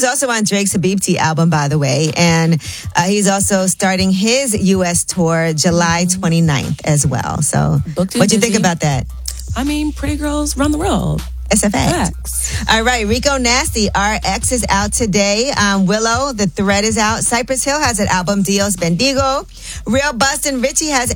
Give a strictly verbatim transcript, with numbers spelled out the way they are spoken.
also on Drake's Habibti album, by the way. And uh, he's also starting his U S tour July twenty-ninth as well. So what do you think about that? I mean, Pretty Girls Run the World. It's a fact. Facts. All right, Rico Nasty, R X is out today. Um, Willow, The Thread is out. Cypress Hill has an album, Dios Bendigo. Real Bustin' Richie has